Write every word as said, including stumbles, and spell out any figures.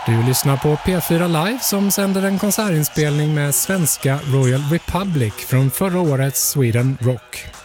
Du lyssnar på P fyra Live som sänder en konsertinspelning med svenska Royal Republic från förra årets Sweden Rock.